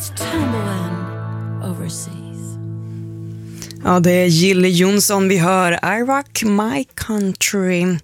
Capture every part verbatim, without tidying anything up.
tumbling overseas. Ja, det är Jill Johnson vi hör. I rock my country.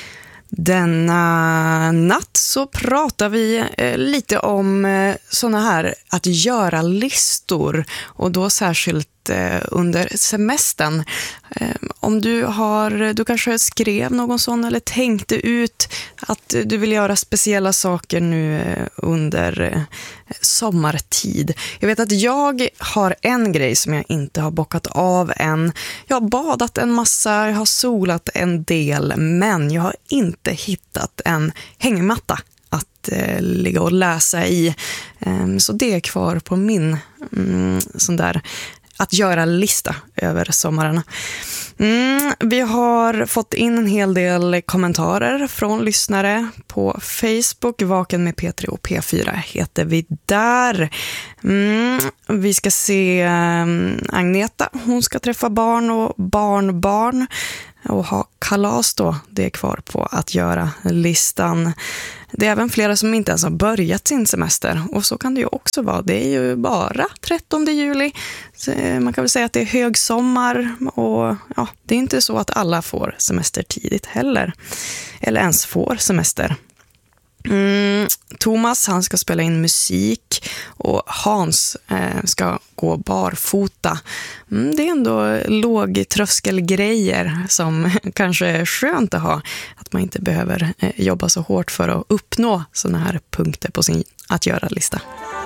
Denna natt så pratar vi eh, lite om eh, såna här att göra listor, och då särskilt eh, under semestern. Eh, om du har, du kanske skrev någon sån eller tänkte ut att du vill göra speciella saker nu eh, under eh, sommartid. Jag vet att jag har en grej som jag inte har bockat av än. Jag har badat en massa, jag har solat en del, men jag har inte hittat en hängmatta att eh, ligga och läsa i. Um, så det är kvar på min um, sån där att göra lista över sommaren. Mm, vi har fått in en hel del kommentarer från lyssnare på Facebook. Vaken med P tre och P fyra heter vi där. Mm, vi ska se um, Agneta. Hon ska träffa barn och barnbarn och ha kalas då. Det är kvar på att göra listan. Det är även flera som inte ens har börjat sin semester, och så kan det ju också vara. Det är ju bara trettonde juli. Så man kan väl säga att det är högsommar, och ja, det är inte så att alla får semester tidigt heller. Eller ens får semester. Mm, Thomas, han ska spela in musik, och Hans eh, ska gå barfota. Mm, det är ändå lågtröskelgrejer som kanske är skönt att ha, att man inte behöver eh, jobba så hårt för att uppnå såna här punkter på sin att göra-lista.